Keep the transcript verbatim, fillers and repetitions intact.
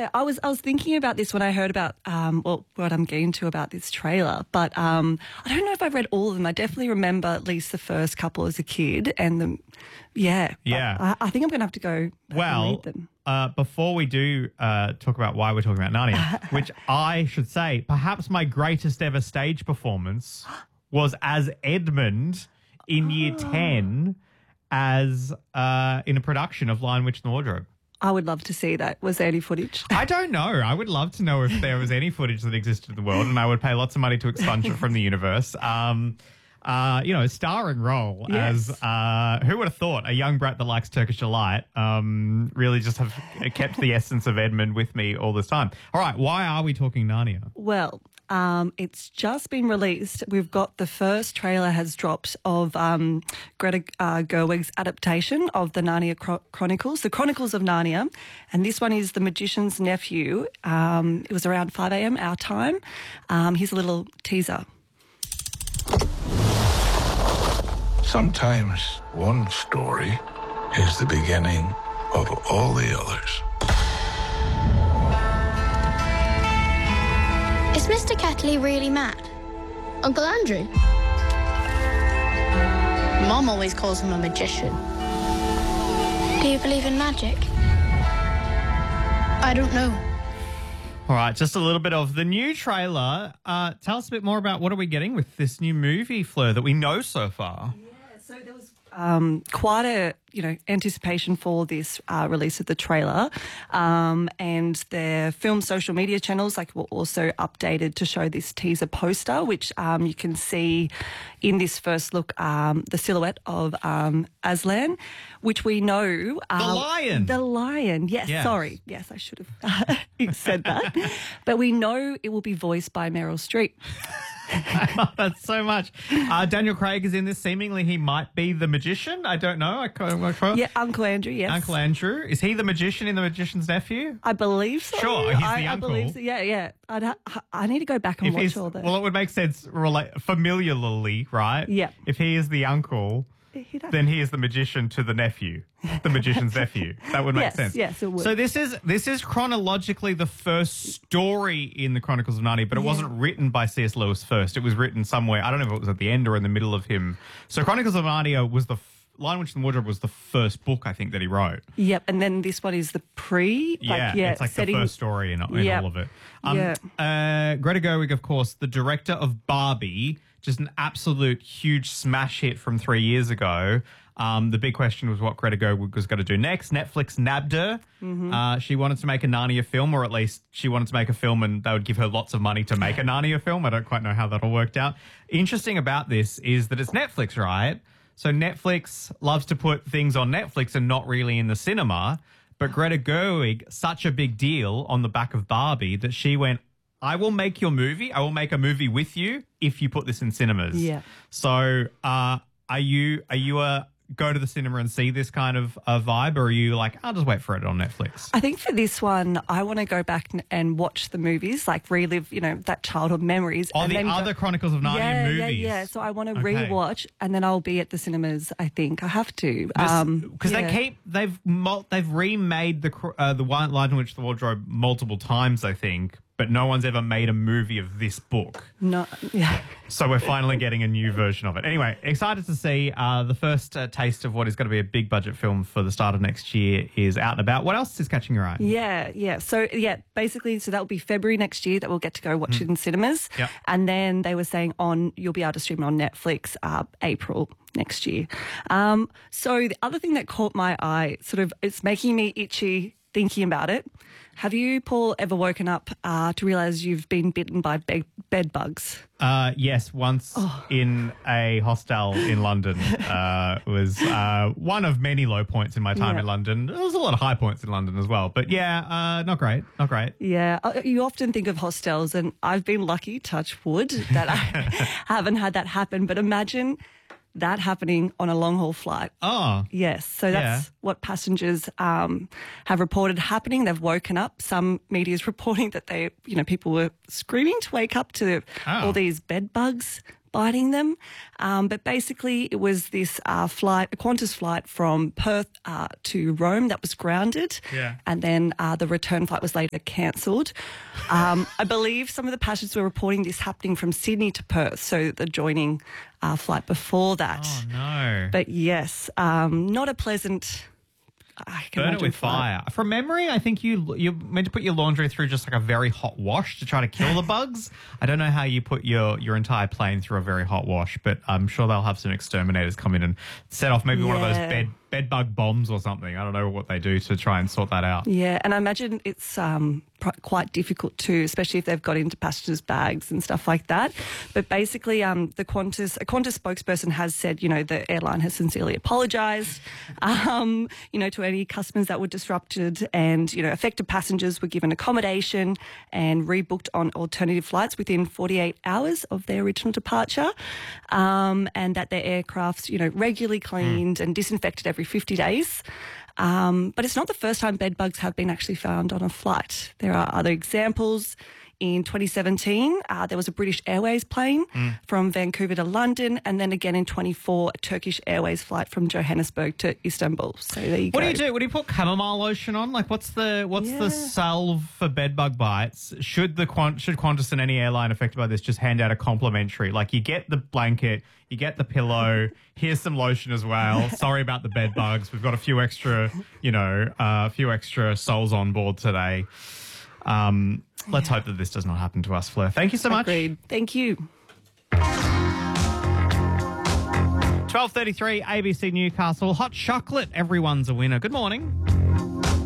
Yeah, I was I was thinking about this when I heard about um, well, what I'm getting to about this trailer, but um, I don't know if I've read all of them. I definitely remember at least the first couple as a kid, and the yeah, Yeah. I, I think I'm going to have to go back Well, and read them. uh, before we do uh, talk about why we're talking about Narnia, which I should say, perhaps my greatest ever stage performance was as Edmund in Year ten, as uh, in a production of Lion, Witch and the Wardrobe. I would love to see that. Was there any footage? I don't know. I would love to know if there was any footage that existed in the world, and I would pay lots of money to expunge it from the universe. Um, uh, you know, starring role Yes. as, uh, who would have thought, a young brat that likes Turkish delight, um, really just have kept the essence of Edmund with me all this time. All right, why are we talking Narnia? Well, um, it's just been released. We've got the first trailer has dropped of um, Greta uh, Gerwig's adaptation of the Narnia Chro- Chronicles, the Chronicles of Narnia, and this one is The Magician's Nephew. Um, it was around five a.m. our time. Um, here's a little teaser. Sometimes one story is the beginning of all the others. Is Mister Kettley really mad? Uncle Andrew? Mom always calls him a magician. Do you believe in magic? I don't know. All right, just a little bit of the new trailer. Uh, tell us a bit more about what are we getting with this new movie, Fleur, that we know so far. So there was um, quite a you know anticipation for this uh, release of the trailer, um, and their film social media channels like were also updated to show this teaser poster, which um, you can see in this first look um, the silhouette of um, Aslan, which we know uh, The lion. The lion. Yes, Yes. sorry. Yes, I should have said that. But we know it will be voiced by Meryl Streep. I love that so much. Uh, Daniel Craig is in this. Seemingly, he might be the magician. I don't know. I can't, I can't- Yeah, Uncle Andrew. Yes, Uncle Andrew. Is he the magician in The Magician's Nephew? I believe so. Sure, he's the I, I uncle. believe so. Yeah, yeah. I'd ha- I need to go back and If watch he's, all that. well, it would make sense rela- familiarly, right? Yeah. If he is the uncle, He'd have- then he is the magician to the nephew, the magician's nephew. That would make Yes, sense. yes, it would. So this is this is chronologically the first story in the Chronicles of Narnia, but it Yeah. wasn't written by C S Lewis first. It was written somewhere. I don't know if it was at the end or in the middle of him. So Chronicles of Narnia was the f- Lion, Witch and the Wardrobe was the first book I think that he wrote. Yep, and then this one is the pre. Yeah, like, yeah it's like setting, the first story in, in Yep. all of it. Um, Yeah. uh, Greta Gerwig, of course, the director of Barbie, just an absolute huge smash hit from three years ago. Um, the big question was what Greta Gerwig was going to do next. Netflix nabbed her. Mm-hmm. Uh, she wanted to make a Narnia film, or at least she wanted to make a film and they would give her lots of money to make a Narnia film. I don't quite know how that all worked out. Interesting about this is that it's Netflix, right? So Netflix loves to put things on Netflix and not really in the cinema. But Greta Gerwig, such a big deal on the back of Barbie that she went, I will make your movie. I will make a movie with you if you put this in cinemas. Yeah. So uh, are you are you a go to the cinema and see this kind of uh, vibe, or are you like, I'll just wait for it on Netflix? I think for this one, I want to go back and, and watch the movies, like relive, you know, that childhood memories. Oh, and the then other go- Chronicles of Narnia yeah, movies. Yeah, yeah. So I want to Okay. rewatch, and then I'll be at the cinemas. I think I have to. Because Um, they yeah. keep they've mul- they've remade the cr- uh, the Lion, Lion, Witch, the Wardrobe multiple times, I think, but no one's ever made a movie of this book. No, yeah. So we're finally getting a new version of it. Anyway, excited to see uh, the first uh, taste of what is going to be a big budget film for the start of next year is out and about. What else is catching your eye? Yeah, yeah. So, yeah, basically, so that will be February next year that we'll get to go watch it in cinemas. Yep. And then they were saying on, you'll be able to stream it on Netflix uh, April next year. Um, so the other thing that caught my eye, sort of, it's making me itchy thinking about it. Have you, Paul, ever woken up uh, to realise you've been bitten by be- bed bugs? Uh, yes, once Oh. in a hostel in London. Uh, was uh, one of many low points in my time Yeah. in London. There was a lot of high points in London as well. But yeah, uh, not great, not great. Yeah, uh, you often think of hostels, and I've been lucky, touch wood, that I haven't had that happen. But imagine that happening on a long haul flight. Oh, Yes, so that's Yeah. what passengers um, have reported happening. They've woken up. Some media is reporting that they, you know, people were screaming to wake up to Oh. all these bed bugs biting them. Um, but basically, it was this uh, flight, a Qantas flight from Perth uh, to Rome that was grounded. Yeah. And then uh, the return flight was later cancelled. Um, I believe some of the passengers were reporting this happening from Sydney to Perth, so the joining uh, flight before that. Oh, no. But yes, um, not a pleasant. I can Burn it imagine with flight. fire. From memory, I think you you're meant to put your laundry through just like a very hot wash to try to kill the bugs. I don't know how you put your, your entire plane through a very hot wash, but I'm sure they'll have some exterminators come in and set off maybe one of those Yeah. bed bed bug bombs or something. I don't know what they do to try and sort that out. Yeah, and I imagine it's um, pr- quite difficult too, especially if they've got into passengers' bags and stuff like that. But basically, um, the Qantas, a Qantas spokesperson has said, you know, the airline has sincerely apologised, um, you know, to any customers that were disrupted, and, you know, affected passengers were given accommodation and rebooked on alternative flights within forty-eight hours of their original departure, um, and that their aircrafts, you know, regularly cleaned and disinfected every fifty days. Um, but it's not the first time bed bugs have been actually found on a flight. There are other examples. In twenty seventeen, uh, there was a British Airways plane mm. from Vancouver to London, and then again in twenty-four, a Turkish Airways flight from Johannesburg to Istanbul. So there you What go. do you do? What do you put chamomile lotion on? Like, what's the what's Yeah. the salve for bed bug bites? Should the Qan- should Qantas and any airline affected by this just hand out a complimentary? Like, you get the blanket, you get the pillow. Here's some lotion as well. Sorry about the bed bugs. We've got a few extra, you know, uh, a few extra souls on board today. Um, let's Yeah. hope that this does not happen to us, Fleur. Thank you so much. Agreed. Thank you. twelve thirty-three, A B C Newcastle. Hot chocolate. Everyone's a winner. Good morning.